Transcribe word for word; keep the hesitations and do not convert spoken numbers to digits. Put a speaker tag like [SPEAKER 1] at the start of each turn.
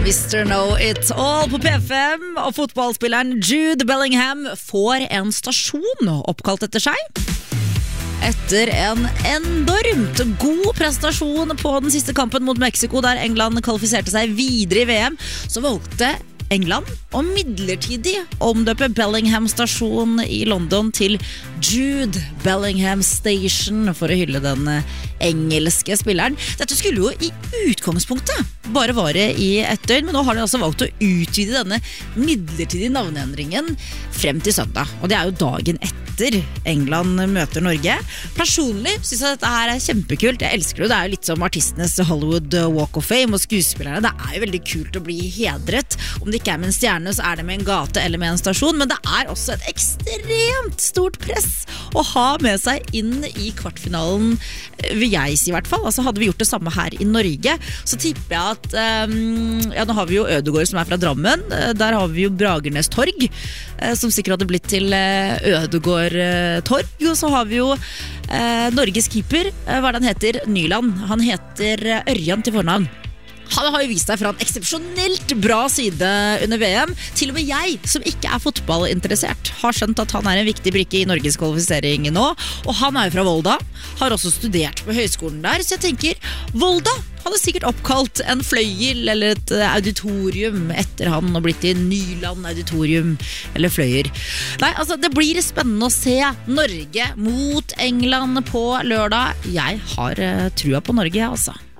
[SPEAKER 1] mister Know It All på P fem, og fotballspilleren Jude Bellingham får en stasjon oppkalt etter seg. Etter en enormt god prestasjon på den siste kampen mot Mexico, der England kvalifiserte seg videre i V M, så valgte England og midlertidig omdøpe Bellingham stasjon i London til Jude Bellingham Station for å hylle den engelske spilleren. Dette skulle jo i utgangspunktet bare vare i ett døgn, men nå har de altså valgt å utvide denne midlertidige navneendringen frem til søndag, og det er jo dagen etter England møter Norge. Personlig synes jeg dette her er kjempekult. Jeg elsker det, det er jo litt som artistenes Hollywood Walk of Fame og skuespillerne. Det er jo veldig kult å bli hedret. Om det ikke er med en stjerne, så er det med en gate eller med en stasjon, men det er også et ekstremt stort press å ha med seg inn i kvartfinalen, vil jeg si i hvert fall. Altså hadde vi gjort det samme her i Norge, så tipper jeg at um, ja, nå har vi jo Ødegård som er fra Drammen, der har vi jo Bragernes Torg, som sikkert hadde blitt til Ødegård Torg, og så har vi jo eh, Norges keeper, hva er det han heter? Nyland. Han heter Ørjan til fornavn. Han har jo vist seg fra en eksepsjonelt bra side under V M. Til og med jeg, som ikke er fotballinteressert, har skjønt at han er en viktig brikke i Norges kvalifisering nå. Og han er jo fra Volda, har også studert på høyskolen der, så jeg tenker, Volda hadde sikkert oppkalt en fløyel eller et auditorium etter han og blitt til Nyland auditorium eller fløyer. Nei, altså det blir spennende å se Norge mot England på lørdag. Jeg har uh, trua på Norge, altså.